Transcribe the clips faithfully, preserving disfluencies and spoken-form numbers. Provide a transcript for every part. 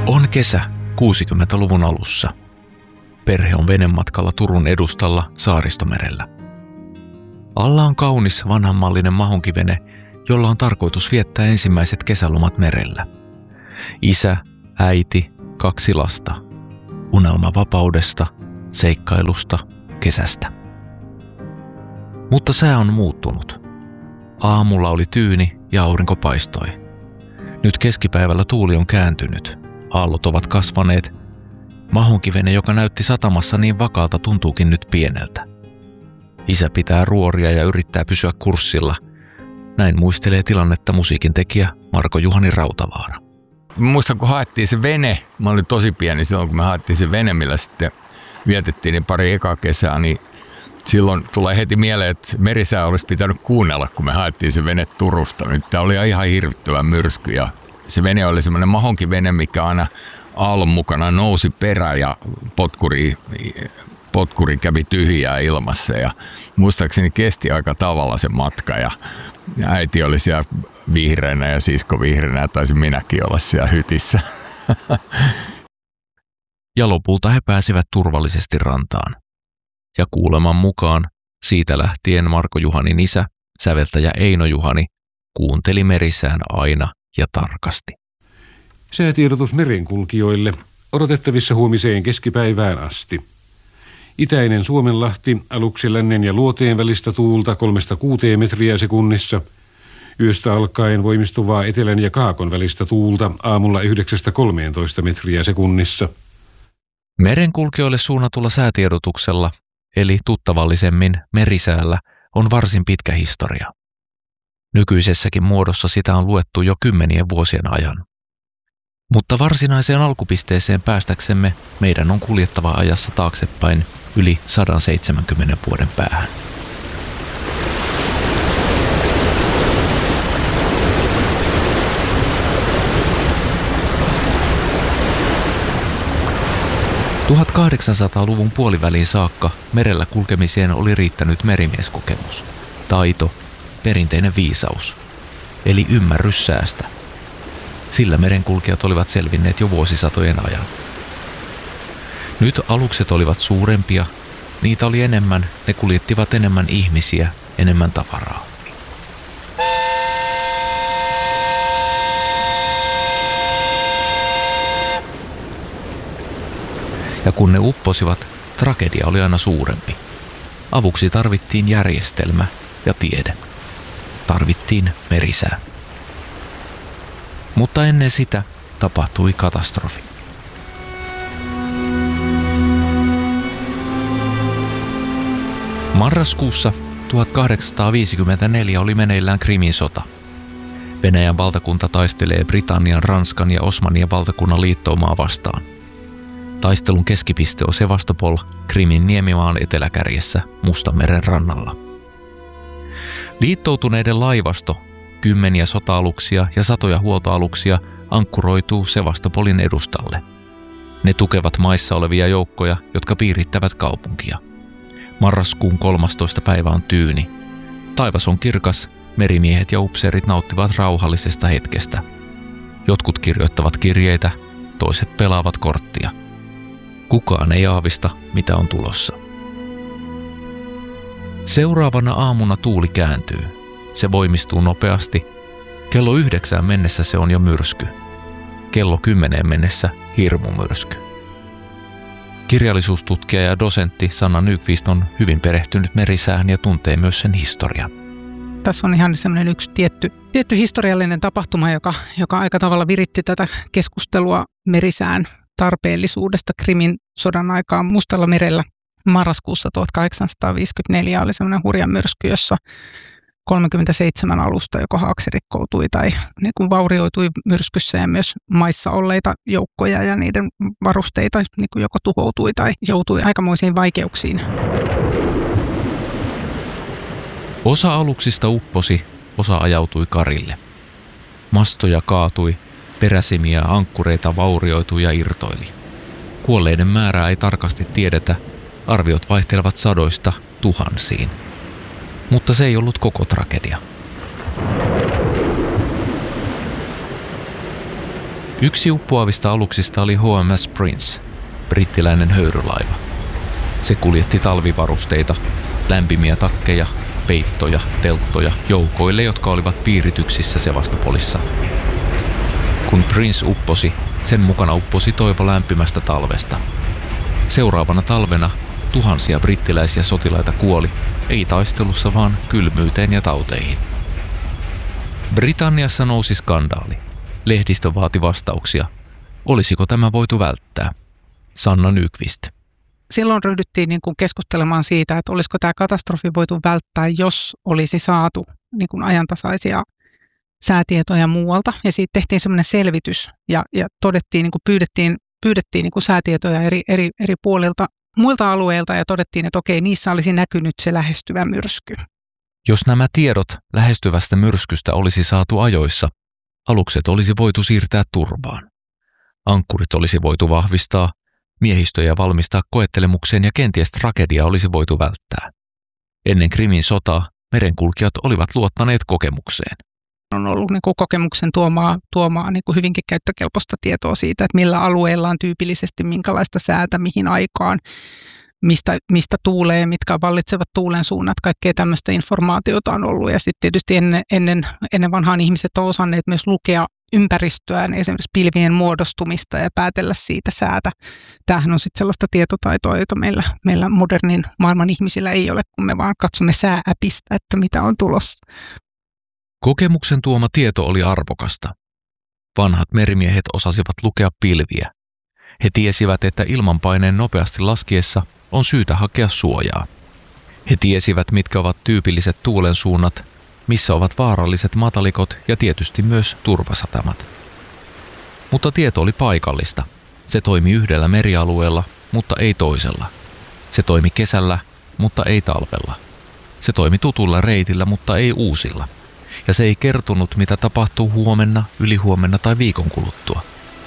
On kesä kuusikymmentäluvun alussa. Perhe on venematkalla Turun edustalla Saaristomerellä. Alla on kaunis vanhanmallinen mahonkivene, jolla on tarkoitus viettää ensimmäiset kesälomat merellä. Isä, äiti, kaksi lasta. Unelma vapaudesta, seikkailusta, kesästä. Mutta sää on muuttunut. Aamulla oli tyyni ja aurinko paistoi. Nyt keskipäivällä tuuli on kääntynyt. Aallot ovat kasvaneet. Mahonkivene, joka näytti satamassa niin vakaalta, tuntuukin nyt pieneltä. Isä pitää ruoria ja yrittää pysyä kurssilla. Näin muistelee tilannetta musiikintekijä Marko-Juhani Rautavaara. Muistan, kun haettiin se vene. Mä olin tosi pieni silloin, kun me haettiin se vene, millä sitten vietettiin niin pari ekaa kesää, niin silloin tulee heti mieleen, että merisää olisi pitänyt kuunnella, kun me haettiin se vene Turusta. Nyt tämä oli ihan hirvittävä myrsky ja se vene oli semmoinen mahonkivene, mikä aina aallon mukana nousi perä ja potkuri, potkuri kävi tyhjää ilmassa ja muistaakseni kesti aika tavalla se matka ja äiti oli siellä vihreänä ja sisko vihreänä ja taisin minäkin olla siellä hytissä. Ja lopulta he pääsivät turvallisesti rantaan. Ja kuuleman mukaan siitä lähtien Marko-Juhanin isä, säveltäjä Eino Juhani, kuunteli merisään aina ja tarkasti. Säätiedotus merenkulkijoille odotettavissa huomiseen keskipäivään asti. Itäinen Suomenlahti, aluksi lännen ja luoteen välistä tuulta kolmesta kuuteen metriä sekunnissa. Yöstä alkaen voimistuvaa etelän ja kaakon välistä tuulta aamulla yhdeksästä kolmeentoista metriä sekunnissa. Merenkulkijoille suunnatulla säätiedotuksella, eli tuttavallisemmin merisäällä, on varsin pitkä historia. Nykyisessäkin muodossa sitä on luettu jo kymmenien vuosien ajan. Mutta varsinaiseen alkupisteeseen päästäksemme meidän on kuljettava ajassa taaksepäin yli sata seitsemänkymmentä vuoden päähän. tuhatkahdeksansataaluvun puoliväliin saakka merellä kulkemiseen oli riittänyt merimieskokemus, taito, perinteinen viisaus, eli ymmärrys säästä. Sillä merenkulkijat olivat selvinneet jo vuosisatojen ajan. Nyt alukset olivat suurempia, niitä oli enemmän, ne kuljettivat enemmän ihmisiä, enemmän tavaraa. Ja kun ne upposivat, tragedia oli aina suurempi. Avuksi tarvittiin järjestelmä ja tiede. Tarvittiin merisää. Mutta ennen sitä tapahtui katastrofi. Marraskuussa tuhatkahdeksansataaviisikymmentäneljä oli meneillään Krimin sota. Venäjän valtakunta taistelee Britannian, Ranskan ja Osmanien valtakunnan liittoumaa vastaan. Taistelun keskipiste on Sevastopol, Krimin niemimaan eteläkärjessä Mustanmeren rannalla. Liittoutuneiden laivasto, kymmeniä sota-aluksia ja satoja huoltoaluksia ankkuroituu Sevastopolin edustalle. Ne tukevat maissa olevia joukkoja, jotka piirittävät kaupunkia. Marraskuun kolmastoista päivä on tyyni. Taivas on kirkas, merimiehet ja upseerit nauttivat rauhallisesta hetkestä. Jotkut kirjoittavat kirjeitä, toiset pelaavat korttia. Kukaan ei aavista, mitä on tulossa. Seuraavana aamuna tuuli kääntyy. Se voimistuu nopeasti. Kello yhdeksään mennessä se on jo myrsky. Kello kymmeneen mennessä hirmumyrsky. Kirjallisuustutkija ja dosentti Sanna Nykvist on hyvin perehtynyt merisään ja tuntee myös sen historian. Tässä on ihan sellainen yksi tietty, tietty historiallinen tapahtuma, joka, joka aika tavalla viritti tätä keskustelua merisään tarpeellisuudesta Krimin sodan aikaan Mustalla merellä. Marraskuussa tuhatkahdeksansataaviisikymmentäneljä oli sellainen hurja myrsky, jossa kolmekymmentäseitsemän alusta joko haaksi rikkoutui tai niin kuin vaurioitui myrskyssä ja myös maissa olleita joukkoja ja niiden varusteita niin kuin joko tuhoutui tai joutui aikamoisiin vaikeuksiin. Osa aluksista upposi, osa ajautui karille. Mastoja kaatui, peräsimiä ankkureita vaurioitui ja irtoili. Kuolleiden määrää ei tarkasti tiedetä, arviot vaihtelevat sadoista tuhansiin. Mutta se ei ollut koko tragedia. Yksi uppoavista aluksista oli H M S Prince, brittiläinen höyrylaiva. Se kuljetti talvivarusteita, lämpimiä takkeja, peittoja, telttoja joukoille, jotka olivat piirityksissä Sevastopolissa. Kun Prince upposi, sen mukana upposi toivo lämpimästä talvesta. Seuraavana talvena tuhansia brittiläisiä sotilaita kuoli, ei taistelussa vaan kylmyyteen ja tauteihin. Britanniassa nousi skandaali. Lehdistö vaati vastauksia. Olisiko tämä voitu välttää? Sanna Nyqvist. Silloin ryhdyttiin niin kuin keskustelemaan siitä, että olisiko tämä katastrofi voitu välttää, jos olisi saatu niin kuin ajantasaisia säätietoja muualta. Ja siitä tehtiin semmoinen selvitys ja, ja todettiin, niin kuin pyydettiin, pyydettiin niin kuin säätietoja eri, eri, eri puolilta muilta alueilta ja todettiin, että okei, niissä olisi näkynyt se lähestyvä myrsky. Jos nämä tiedot lähestyvästä myrskystä olisi saatu ajoissa, alukset olisi voitu siirtää turvaan. Ankkurit olisi voitu vahvistaa, miehistöjä valmistaa koettelemukseen ja kenties tragedia olisi voitu välttää. Ennen Krimin sotaa merenkulkijat olivat luottaneet kokemukseen. On ollut niin kuin kokemuksen tuomaa, tuomaa niin kuin hyvinkin käyttökelpoista tietoa siitä, että millä alueella on tyypillisesti minkälaista säätä, mihin aikaan, mistä, mistä tuulee, mitkä vallitsevat tuulen suunnat. Kaikkea tämmöistä informaatiota on ollut. Ja sitten tietysti ennen, ennen, ennen vanhaan ihmiset on osanneet myös lukea ympäristöään, esimerkiksi pilvien muodostumista ja päätellä siitä säätä. Tämähän on sitten sellaista tietotaitoa, jota meillä, meillä modernin maailman ihmisillä ei ole, kun me vaan katsomme säääpistä, että mitä on tulossa. Kokemuksen tuoma tieto oli arvokasta. Vanhat merimiehet osasivat lukea pilviä. He tiesivät, että ilmanpaineen nopeasti laskiessa on syytä hakea suojaa. He tiesivät, mitkä ovat tyypilliset tuulen suunnat, missä ovat vaaralliset matalikot ja tietysti myös turvasatamat. Mutta tieto oli paikallista. Se toimi yhdellä merialueella, mutta ei toisella. Se toimi kesällä, mutta ei talvella. Se toimi tutulla reitillä, mutta ei uusilla. Ja se ei kertonut, mitä tapahtuu huomenna, ylihuomenna tai viikon kuluttua.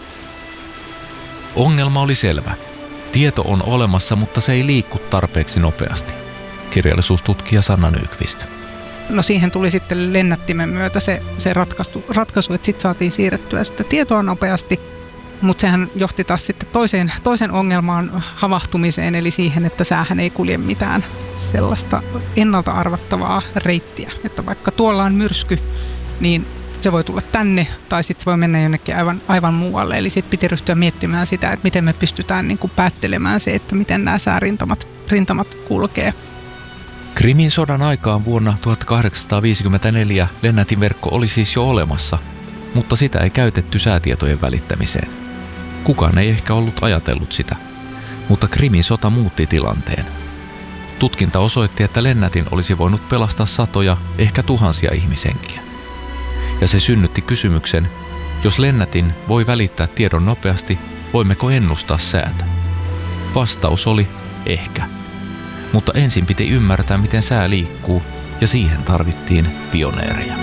Ongelma oli selvä. Tieto on olemassa, mutta se ei liikku tarpeeksi nopeasti. Kirjallisuustutkija Sanna Nyqvist. No siihen tuli sitten lennättimen myötä se, se ratkaisu, ratkaisu, että sitten saatiin siirrettyä sitä tietoa nopeasti, mutta sehän johti taas sitten toiseen, toisen ongelmaan havahtumiseen, eli siihen, että säähän ei kulje mitään sellaista ennalta arvattavaa reittiä, että vaikka tuolla on myrsky, niin se voi tulla tänne tai sitten se voi mennä jonnekin aivan, aivan muualle, eli sitten piti ryhtyä miettimään sitä, että miten me pystytään niin kuin päättelemään se, että miten nämä säärintamat rintamat kulkee. Krimin sodan aikaan vuonna tuhatkahdeksansataaviisikymmentäneljä lennätinverkko oli siis jo olemassa, mutta sitä ei käytetty säätietojen välittämiseen. Kukaan ei ehkä ollut ajatellut sitä, mutta Krimin sota muutti tilanteen. Tutkinta osoitti, että lennätin olisi voinut pelastaa satoja, ehkä tuhansia ihmishenkiä. Ja se synnytti kysymyksen, jos lennätin voi välittää tiedon nopeasti, voimmeko ennustaa säätä? Vastaus oli ehkä. Mutta ensin piti ymmärtää, miten sää liikkuu, ja siihen tarvittiin pioneereja.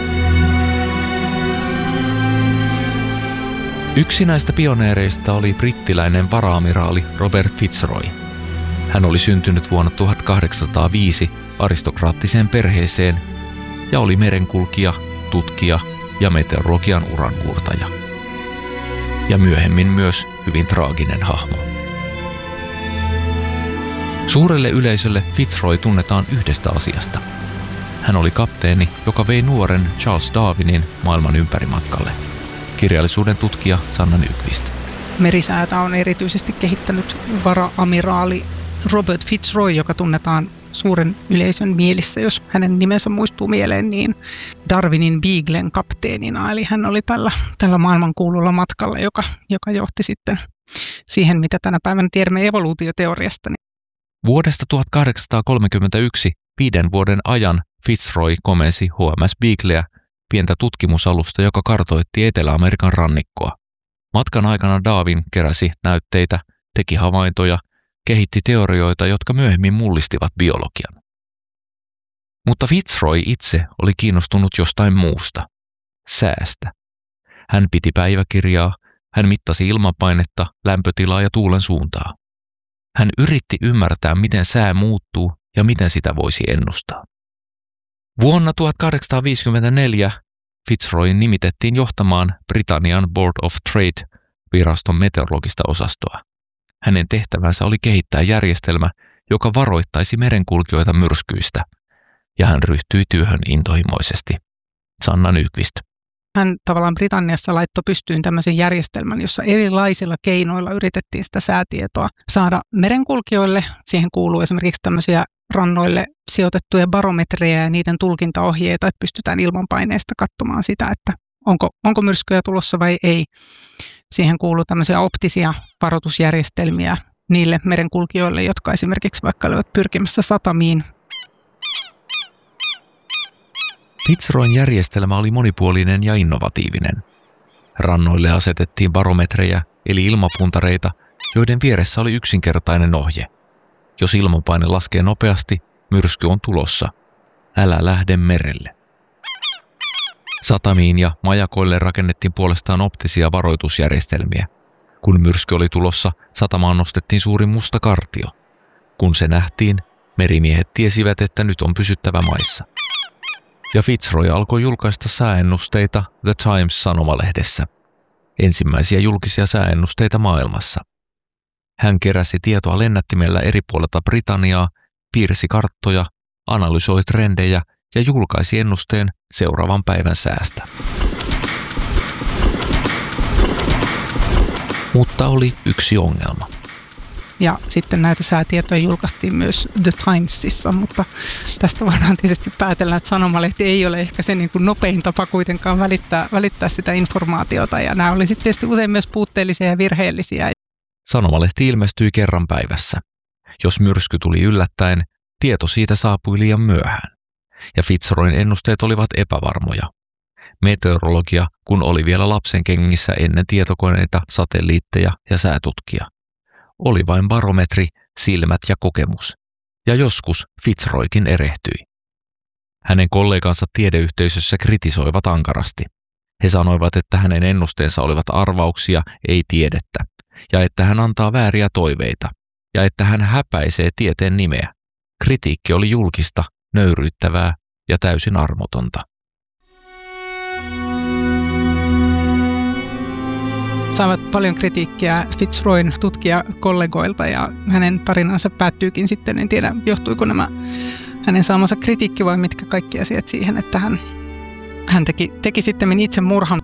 Yksi näistä pioneereista oli brittiläinen vara-amiraali Robert Fitzroy. Hän oli syntynyt vuonna tuhatkahdeksansataaviisi aristokraattiseen perheeseen ja oli merenkulkija, tutkija ja meteorologian uranuurtaja. Ja myöhemmin myös hyvin traaginen hahmo. Suurelle yleisölle Fitzroy tunnetaan yhdestä asiasta. Hän oli kapteeni, joka vei nuoren Charles Darwinin maailman ympärimatkalle. Kirjallisuuden tutkija Sanna Nyqvist. Merisäätä on erityisesti kehittänyt vara-amiraali Robert Fitzroy, joka tunnetaan suuren yleisön mielissä, jos hänen nimensä muistuu mieleen, niin Darwinin Beaglen kapteenina. Eli hän oli tällä, tällä maailmankuululla matkalla, joka, joka johti sitten siihen, mitä tänä päivänä tiedämme evoluutioteoriasta. Vuodesta tuhatkahdeksansataakolmekymmentäyksi viiden vuoden ajan Fitzroy komensi H M S Beagleä, pientä tutkimusalusta, joka kartoitti Etelä-Amerikan rannikkoa. Matkan aikana Darwin keräsi näytteitä, teki havaintoja, kehitti teorioita, jotka myöhemmin mullistivat biologian. Mutta Fitzroy itse oli kiinnostunut jostain muusta, säästä. Hän piti päiväkirjaa, hän mittasi ilmanpainetta, lämpötilaa ja tuulen suuntaa. Hän yritti ymmärtää, miten sää muuttuu ja miten sitä voisi ennustaa. Vuonna tuhatkahdeksansataaviisikymmentäneljä Fitzroy nimitettiin johtamaan Britannian Board of Trade viraston meteorologista osastoa. Hänen tehtävänsä oli kehittää järjestelmä, joka varoittaisi merenkulkijoita myrskyistä, ja hän ryhtyi työhön intohimoisesti. Sanna Nyqvist. Hän tavallaan Britanniassa laittoi pystyyn tämmöisen järjestelmän, jossa erilaisilla keinoilla yritettiin sitä säätietoa saada merenkulkijoille. Siihen kuuluu esimerkiksi tämmöisiä rannoille sijoitettuja barometreja ja niiden tulkintaohjeita, että pystytään ilmanpaineesta katsomaan sitä, että onko, onko myrskyjä tulossa vai ei. Siihen kuuluu tämmöisiä optisia varoitusjärjestelmiä niille merenkulkijoille, jotka esimerkiksi vaikka olivat pyrkimässä satamiin. Fitzroyn järjestelmä oli monipuolinen ja innovatiivinen. Rannoille asetettiin barometrejä eli ilmapuntareita, joiden vieressä oli yksinkertainen ohje. Jos ilmanpaine laskee nopeasti, myrsky on tulossa. Älä lähde merelle. Satamiin ja majakoille rakennettiin puolestaan optisia varoitusjärjestelmiä. Kun myrsky oli tulossa, satamaan nostettiin suuri musta kartio. Kun se nähtiin, merimiehet tiesivät, että nyt on pysyttävä maissa. Ja Fitzroy alkoi julkaista sääennusteita The Times-sanomalehdessä. Ensimmäisiä julkisia sääennusteita maailmassa. Hän keräsi tietoa lennättimellä eri puolilta Britanniaa, piirsi karttoja, analysoi trendejä ja julkaisi ennusteen seuraavan päivän säästä. Mutta oli yksi ongelma. Ja sitten näitä säätietoja julkaistiin myös The Timesissa, mutta tästä voidaan tietysti päätellä, että sanomalehti ei ole ehkä se niin kuin nopein tapa kuitenkaan välittää, välittää sitä informaatiota. Ja nämä oli sitten tietysti usein myös puutteellisia ja virheellisiä. Sanomalehti ilmestyi kerran päivässä. Jos myrsky tuli yllättäen, tieto siitä saapui liian myöhään. Ja Fitzroyn ennusteet olivat epävarmoja. Meteorologia, kun oli vielä lapsen kengissä ennen tietokoneita, satelliitteja ja säätutkia. Oli vain barometri, silmät ja kokemus. Ja joskus Fitzroykin erehtyi. Hänen kollegansa tiedeyhteisössä kritisoivat ankarasti. He sanoivat, että hänen ennusteensa olivat arvauksia, ei tiedettä, ja että hän antaa vääriä toiveita, ja että hän häpäisee tieteen nimeä. Kritiikki oli julkista, nöyryyttävää ja täysin armotonta. Saivat paljon kritiikkiä Fitzroyn tutkijakollegoilta ja hänen tarinansa päättyykin sitten, en tiedä johtuiko nämä hänen saamansa kritiikki vai mitkä kaikki asiat siihen, että hän, hän teki, teki sitten itse murhan.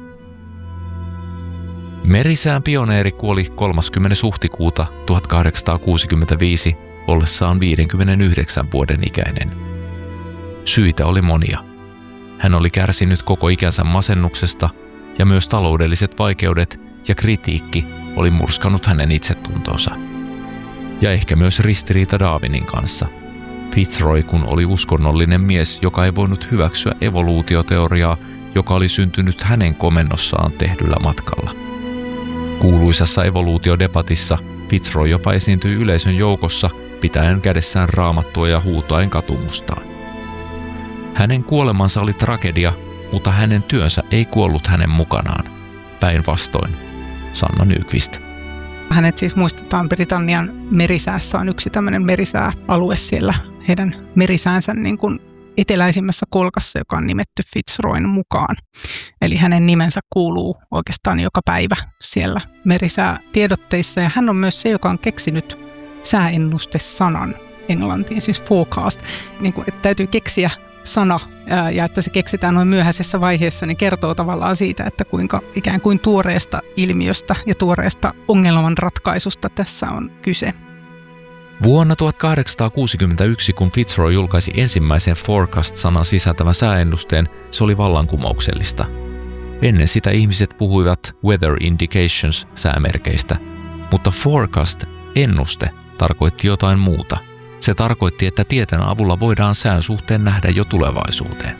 Merisään pioneeri kuoli kolmaskymmenes huhtikuuta tuhatkahdeksansataakuusikymmentäviisi ollessaan viidenkymmenenyhdeksän vuoden ikäinen. Syitä oli monia. Hän oli kärsinyt koko ikänsä masennuksesta ja myös taloudelliset vaikeudet ja kritiikki oli murskannut hänen itsetuntonsa. Ja ehkä myös ristiriita Darwinin kanssa. Fitzroy kun oli uskonnollinen mies, joka ei voinut hyväksyä evoluutioteoriaa, joka oli syntynyt hänen komennossaan tehdyllä matkalla. Kuuluisassa evoluutiodebatissa Fitzroy jopa esiintyi yleisön joukossa pitäen kädessään raamattua ja huutaen katumustaan. Hänen kuolemansa oli tragedia, mutta hänen työnsä ei kuollut hänen mukanaan. Päinvastoin. Sanna Nyqvist. Hänet siis muistetaan Britannian merisäässä on yksi tämmöinen merisääalue siellä heidän merisäänsä niin kuin eteläisimmässä kolkassa, joka on nimetty Fitzroyn mukaan. Eli hänen nimensä kuuluu oikeastaan joka päivä siellä merisäätiedotteissa ja hän on myös se, joka on keksinyt sääennustesanan englantiin, siis forecast. Niin kuin, että täytyy keksiä sana ja että se keksitään noin myöhäisessä vaiheessa, niin kertoo tavallaan siitä, että kuinka ikään kuin tuoreesta ilmiöstä ja tuoreesta ongelman ratkaisusta tässä on kyse. Vuonna tuhatkahdeksansataakuusikymmentäyksi, kun Fitzroy julkaisi ensimmäisen forecast-sanan sisältävän sääennusteen, se oli vallankumouksellista. Ennen sitä ihmiset puhuivat weather indications säämerkeistä, mutta forecast, ennuste, tarkoitti jotain muuta. Se tarkoitti, että tieteen avulla voidaan sään suhteen nähdä jo tulevaisuuteen.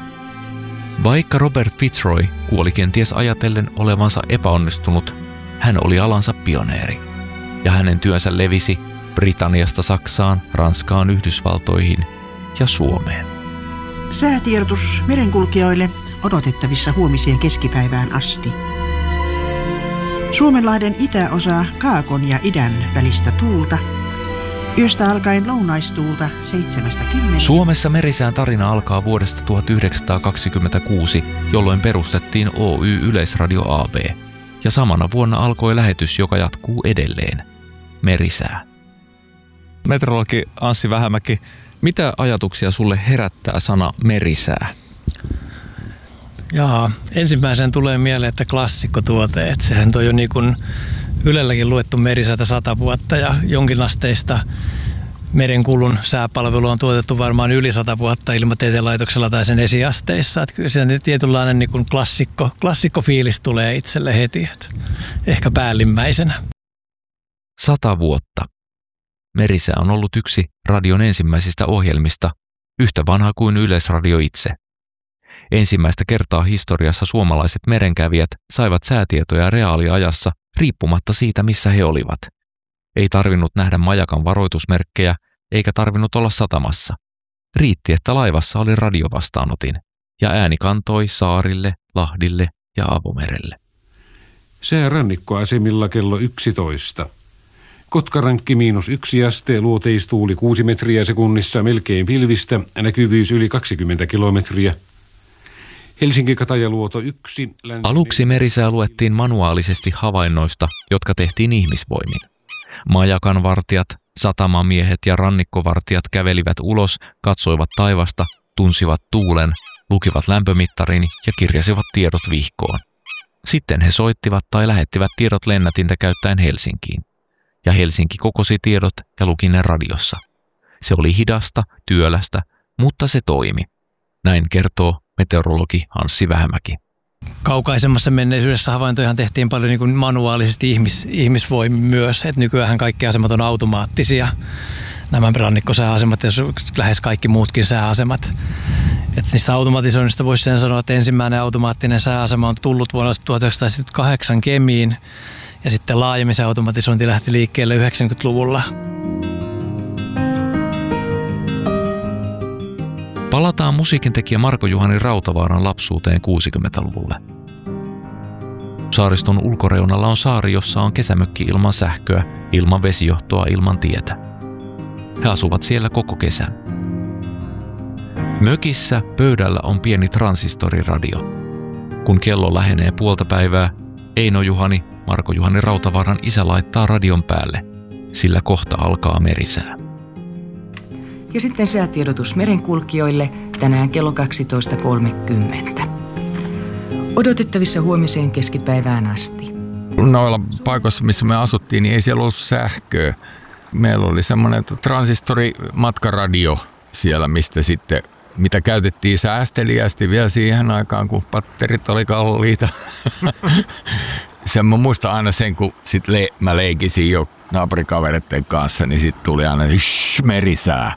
Vaikka Robert Fitzroy kuoli kenties ajatellen olevansa epäonnistunut, hän oli alansa pioneeri. Ja hänen työnsä levisi Britanniasta Saksaan, Ranskaan, Yhdysvaltoihin ja Suomeen. Säätiedotus merenkulkijoille odotettavissa huomiseen keskipäivään asti. Suomenlahden itäosa kaakon ja idän välistä tuulta. Yöstä alkaen lounaistuulta seitsemänkymmentä. Suomessa merisään tarina alkaa vuodesta tuhatyhdeksänsataakaksikymmentäkuusi, jolloin perustettiin Oy Yleisradio A B. ja samana vuonna alkoi lähetys, joka jatkuu edelleen. Merisää. Meteorologi Anssi Vähämäki, mitä ajatuksia sulle herättää sana merisää? Jaa, ensimmäisen tulee mieleen, että klassikkotuote, että sehän toi jo niin kuin Ylelläkin luettu merisäätä sata vuotta ja jonkinasteista merenkulun sääpalvelu on tuotettu varmaan yli sata vuotta Ilmatieteen laitoksella tai sen esiasteissa. Että kyllä siinä tietynlainen niin kuin klassikko, klassikkofiilis tulee itselle heti, että ehkä päällimmäisenä. Sata vuotta. Merisää on ollut yksi radion ensimmäisistä ohjelmista, yhtä vanha kuin Yleisradio itse. Ensimmäistä kertaa historiassa suomalaiset merenkävijät saivat säätietoja reaaliajassa riippumatta siitä, missä he olivat. Ei tarvinnut nähdä majakan varoitusmerkkejä eikä tarvinnut olla satamassa. Riitti, että laivassa oli radiovastaanotin ja ääni kantoi saarille, Lahdille ja Avomerelle. Sää rannikkoasemilla kello yksitoista. Kotkarankki miinus yksi aste, luoteistuuli kuusi metriä sekunnissa, melkein pilvistä, näkyvyys yli kaksikymmentä kilometriä. Helsinki-Katajaluoto yksi. Aluksi merisää luettiin manuaalisesti havainnoista, jotka tehtiin ihmisvoimin. Majakan vartijat, satamamiehet ja rannikkovartijat kävelivät ulos, katsoivat taivasta, tunsivat tuulen, lukivat lämpömittarin ja kirjasivat tiedot vihkoon. Sitten he soittivat tai lähettivät tiedot lennätintä käyttäen Helsinkiin. Ja Helsinki kokosi tiedot ja luki ne radiossa. Se oli hidasta, työlästä, mutta se toimi. Näin kertoo meteorologi Anssi Vähämäki. Kaukaisemmassa menneisyydessä havaintojahan tehtiin paljon niin kuin manuaalisesti ihmis, ihmisvoimin myös. Et nykyään kaikki asemat on automaattisia. Nämä rannikkosääasemat ja lähes kaikki muutkin sääasemat. Et niistä automatisoinnista voisi sen sanoa, että ensimmäinen automaattinen sääasema on tullut vuonna tuhatyhdeksänsataaseitsemänkymmentäkahdeksan Kemiin. Ja sitten laajemmin se automatisointi lähti liikkeelle yhdeksänkymmentäluvulla. Palataan musiikintekijä Marko-Juhani Rautavaaran lapsuuteen kuusikymmentäluvulle. Saariston ulkoreunalla on saari, jossa on kesämökki ilman sähköä, ilman vesijohtoa, ilman tietä. He asuvat siellä koko kesän. Mökissä pöydällä on pieni transistoriradio. Kun kello lähenee puolta päivää, Eino Juhani, Marko-Juhani Rautavaaran isä laittaa radion päälle, sillä kohta alkaa merisää. Ja sitten säätiedotus merenkulkijoille tänään kello kaksitoista kolmekymmentä. Odotettavissa huomiseen keskipäivään asti. Noilla paikoissa, missä me asuttiin, niin ei siellä ollut sähköä. Meillä oli semmoinen transistorimatkaradio siellä, mistä sitten, mitä käytettiin säästeliästi vielä siihen aikaan, kun patterit oli kalliita. Sen mä muistan aina sen, kun sit le- mä leikisin jo naapurikavereiden kanssa, niin sitten tuli aina shh, merisää.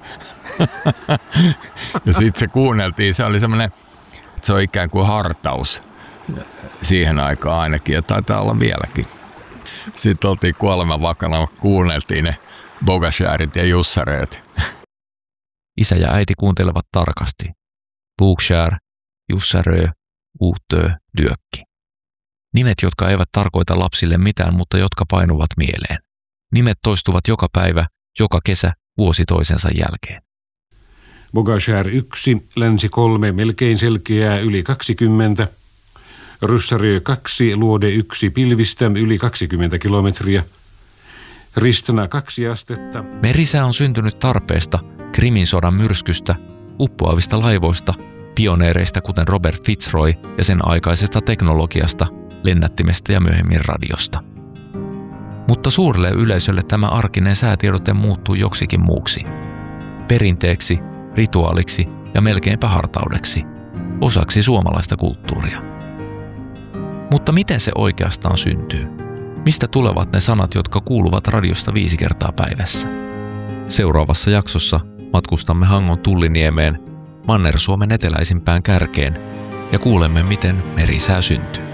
Ja sitten se kuunneltiin, se oli semmoinen, se on ikään kuin hartaus siihen aikaan ainakin, ja taitaa olla vieläkin. Sitten oltiin kuoleman vakana, kuunneltiin ne Bogasharit ja Jussareet. Isä ja äiti kuuntelevat tarkasti. Bookshare, Jussarö, Uhtö, Dyökki. Nimet, jotka eivät tarkoita lapsille mitään, mutta jotka painuvat mieleen. Nimet toistuvat joka päivä, joka kesä, vuosi toisensa jälkeen. Bogashär yksi, Länsi kolme, melkein selkeää, yli kaksikymmentä. Ryssarö kaksi, Luode yksi, pilvistä, yli kaksikymmentä kilometriä. Ristana kaksi astetta. Merisää on syntynyt tarpeesta, Krimin sodan myrskystä, uppoavista laivoista, pioneereista kuten Robert Fitzroy ja sen aikaisesta teknologiasta, lennättimestä ja myöhemmin radiosta. Mutta suurelle yleisölle tämä arkinen säätiedote muuttui joksikin muuksi. Perinteeksi, rituaaliksi ja melkeinpä hartaudeksi. Osaksi suomalaista kulttuuria. Mutta miten se oikeastaan syntyy? Mistä tulevat ne sanat, jotka kuuluvat radiosta viisi kertaa päivässä? Seuraavassa jaksossa matkustamme Hangon Tulliniemeen, Manner-Suomen eteläisimpään kärkeen, ja kuulemme, miten merisää syntyy.